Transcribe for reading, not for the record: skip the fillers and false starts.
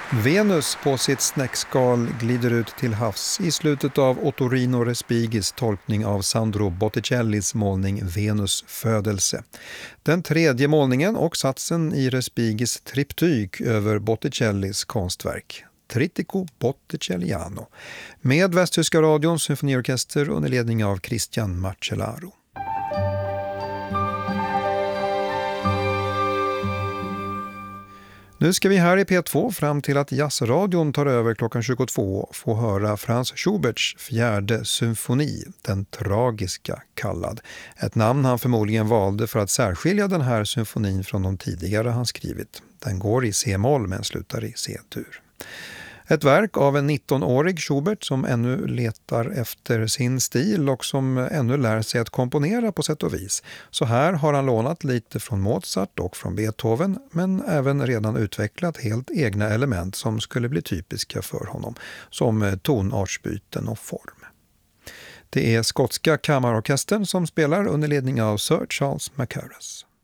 Venus på sitt snäckskal glider ut till havs i slutet av Ottorino Respigis tolkning av Sandro Botticellis målning Venus födelse. Den tredje målningen och satsen i Respigis triptyk över Botticellis konstverk. Trittico Botticelliano. Med Västtyska radions symfoniorkester under ledning av Christian Marcellaro. Nu ska vi här i P2 fram till att jazzradion tar över klockan 22 få höra Franz Schuberts fjärde symfoni, den tragiska kallad. Ett namn han förmodligen valde för att särskilja den här symfonin från de tidigare han skrivit. Den går i C-moll men slutar i C-dur. Ett verk av en 19-årig Schubert som ännu letar efter sin stil och som ännu lär sig att komponera på sätt och vis. Så här har han lånat lite från Mozart och från Beethoven men även redan utvecklat helt egna element som skulle bli typiska för honom, som tonartsbyten och form. Det är skotska kammarorkestern som spelar under ledning av Sir Charles Mackerras.